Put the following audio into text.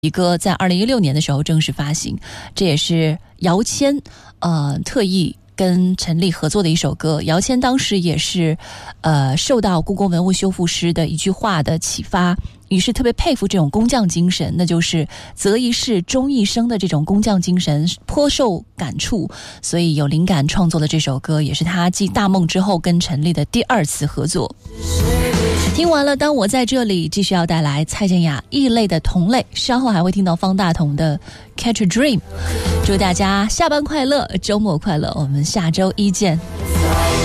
一个在2016年的时候正式发行，这也是姚谦特意跟陈粒合作的一首歌。姚谦当时也是受到故宫文物修复师的一句话的启发，于是特别佩服这种工匠精神，那就是择一事终一生的这种工匠精神，颇受感触，所以有灵感创作的这首歌，也是他继大梦之后跟陈粒的第2次合作。听完了当我在这里，继续要带来蔡健雅异类的同类，稍后还会听到方大同的 Catch a Dream。祝大家下班快乐，周末快乐，我们下周一见。